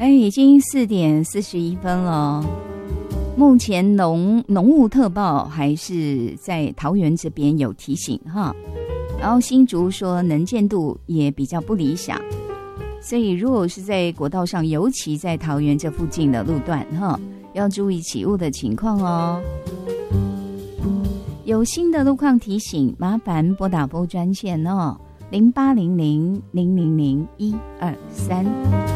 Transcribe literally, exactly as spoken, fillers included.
哎，已经四点四十一分了。目前浓浓雾特报还是在桃园这边有提醒哈，然后新竹说能见度也比较不理想，所以如果是在国道上，尤其在桃园这附近的路段哈，要注意起雾的情况哦。有新的路况提醒，麻烦拨打拨专线哦，零八零零零零零一二三。